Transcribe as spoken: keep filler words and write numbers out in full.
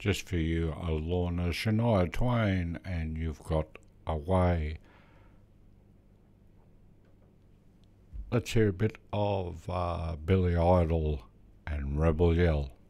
just for you, oh Lorna, Shania Twain, and you've got Away. Let's hear a bit of uh, Billy Idol and Rebel Yell.